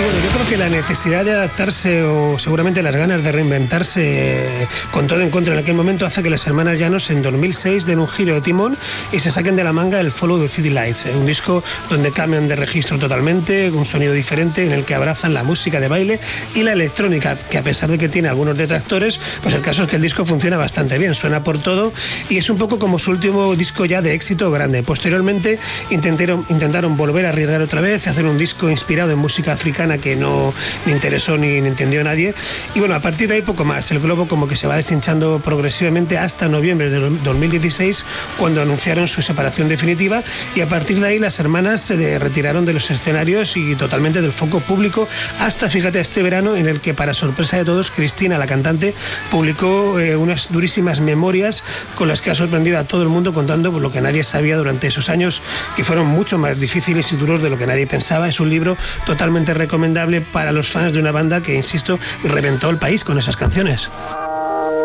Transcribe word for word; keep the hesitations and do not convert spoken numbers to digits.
Bueno, yo creo que la necesidad de adaptarse o seguramente las ganas de reinventarse con todo en contra en aquel momento hace que las hermanas Llanos en dos mil seis den un giro de timón y se saquen de la manga el Follow the City Lights, un disco donde cambian de registro totalmente, un sonido diferente en el que abrazan la música de baile y la electrónica, que a pesar de que tiene algunos detractores, pues el caso es que el disco funciona bastante bien, suena por todo y es un poco como su último disco ya de éxito grande. Posteriormente intentaron, intentaron volver a arriesgar otra vez, hacer un disco inspirado en música africana que no ni interesó ni, ni entendió a nadie. Y bueno, a partir de ahí poco más. El globo como que se va deshinchando progresivamente hasta noviembre de dos mil dieciséis, cuando anunciaron su separación definitiva, y a partir de ahí las hermanas se retiraron de los escenarios y totalmente del foco público hasta, fíjate, este verano en el que, para sorpresa de todos, Cristina, la cantante, publicó eh, unas durísimas memorias con las que ha sorprendido a todo el mundo, contando pues, lo que nadie sabía durante esos años, que fueron mucho más difíciles y duros de lo que nadie pensaba. Es un libro totalmente recomendable para los fans de una banda que, insisto, reventó el país con esas canciones.